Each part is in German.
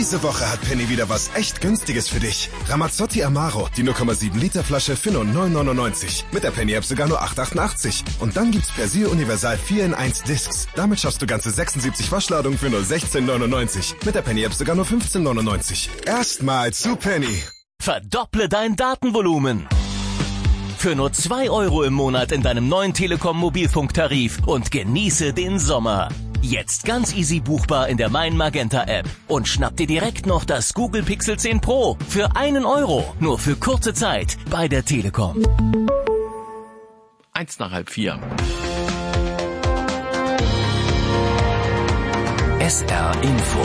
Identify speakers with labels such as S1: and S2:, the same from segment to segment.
S1: Diese Woche hat Penny wieder was echt Günstiges für dich. Ramazzotti Amaro, die 0,7 Liter Flasche für nur 9,99. Mit der Penny-App sogar nur 8,88. Und dann gibt's Persil Universal 4 in 1 Discs. Damit schaffst du ganze 76 Waschladungen für nur 16,99. Mit der Penny-App sogar nur 15,99. Erstmal zu Penny.
S2: Verdopple dein Datenvolumen. Für nur 2 € im Monat in deinem neuen Telekom Mobilfunktarif und genieße den Sommer. Jetzt ganz easy buchbar in der Mein Magenta App. Und schnapp dir direkt noch das Google Pixel 10 Pro für 1 €. Nur für kurze Zeit bei der Telekom.
S3: 3:03.
S4: SR Info.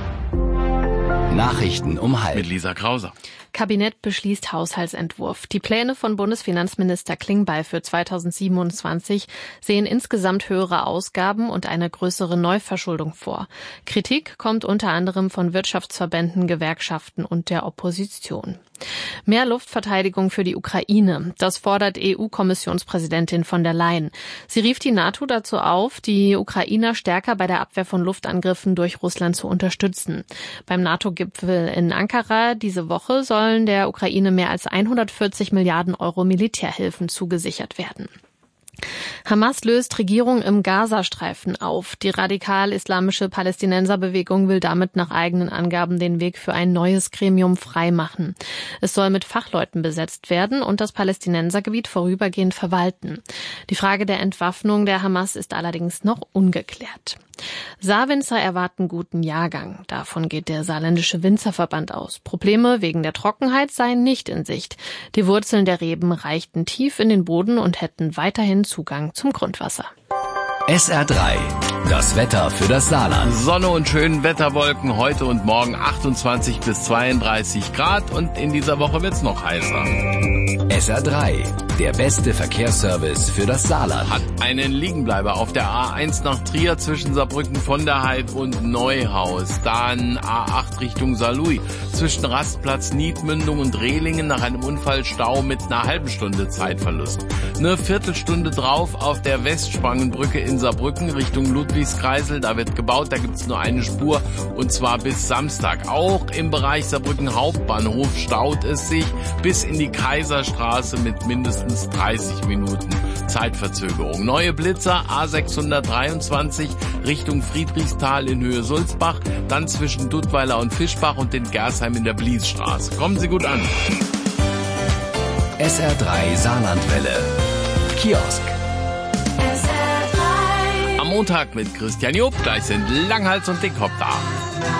S4: Nachrichten um halb.
S3: Mit Lisa Krauser.
S5: Kabinett beschließt Haushaltsentwurf. Die Pläne von Bundesfinanzminister Klingbeil für 2027 sehen insgesamt höhere Ausgaben und eine größere Neuverschuldung vor. Kritik kommt unter anderem von Wirtschaftsverbänden, Gewerkschaften und der Opposition. Mehr Luftverteidigung für die Ukraine. Das fordert EU-Kommissionspräsidentin von der Leyen. Sie rief die NATO dazu auf, die Ukrainer stärker bei der Abwehr von Luftangriffen durch Russland zu unterstützen. Beim NATO-Gipfel in Ankara diese Woche sollen der Ukraine mehr als 140 Milliarden € Militärhilfen zugesichert werden. Hamas löst Regierung im Gazastreifen auf. Die radikal-islamische Palästinenserbewegung will damit nach eigenen Angaben den Weg für ein neues Gremium freimachen. Es soll mit Fachleuten besetzt werden und das Palästinensergebiet vorübergehend verwalten. Die Frage der Entwaffnung der Hamas ist allerdings noch ungeklärt. Saarwinzer erwarten guten Jahrgang. Davon geht der Saarländische Winzerverband aus. Probleme wegen der Trockenheit seien nicht in Sicht. Die Wurzeln der Reben reichten tief in den Boden und hätten weiterhin Zugang zum Grundwasser.
S4: SR3. Das Wetter für das Saarland.
S3: Sonne und schönen Wetterwolken heute und morgen 28 bis 32 Grad und in dieser Woche wird's noch heißer.
S4: SR3. Der beste Verkehrsservice für das Saarland.
S3: Hat einen Liegenbleiber auf der A1 nach Trier zwischen Saarbrücken von der Heid und Neuhaus. Dann A8 Richtung Saarlouis zwischen Rastplatz Niedmündung und Rehlingen nach einem Unfallstau mit einer halben Stunde Zeitverlust. Eine Viertelstunde drauf auf der Westspangenbrücke in Saarbrücken Richtung Ludwigskreisel. Da wird gebaut, da gibt's nur eine Spur und zwar bis Samstag. Auch im Bereich Saarbrücken Hauptbahnhof staut es sich bis in die Kaiserstraße mit mindestens 30 Minuten Zeitverzögerung. Neue Blitzer A623 Richtung Friedrichsthal in Höhe Sulzbach, dann zwischen Duttweiler und Fischbach und den Gersheim in der Bliesstraße. Kommen Sie gut an.
S4: SR3 Saarlandwelle. Kiosk.
S3: Am Montag mit Christian Job. Gleich sind Langhals und Dickhop da.